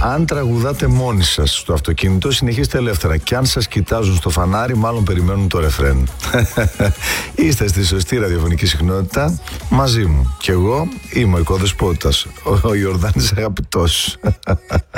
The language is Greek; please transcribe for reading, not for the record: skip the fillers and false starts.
Αν τραγουδάτε μόνοι σας στο αυτοκίνητο, συνεχίστε ελεύθερα. Και αν σας κοιτάζουν στο φανάρι, μάλλον περιμένουν το ρεφρέν. Είστε στη σωστή ραδιοφωνική συχνότητα μαζί μου. Και εγώ είμαι ο οικοδεσπότας, ο Ιορδάνης Αγαπητός.